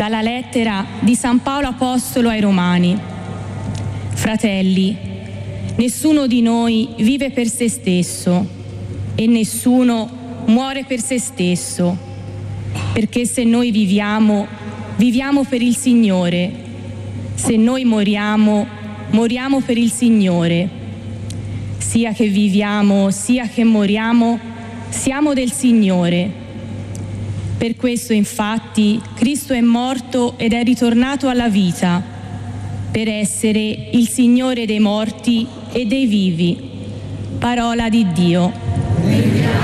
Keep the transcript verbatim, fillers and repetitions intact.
dalla lettera di San Paolo Apostolo ai Romani. Fratelli, nessuno di noi vive per se stesso e nessuno muore per se stesso, perché se noi viviamo, viviamo per il Signore, se noi moriamo, moriamo per il Signore. Sia che viviamo, sia che moriamo, siamo del Signore. Per questo, infatti, Cristo è morto ed è ritornato alla vita, per essere il Signore dei morti e dei vivi. Parola di Dio.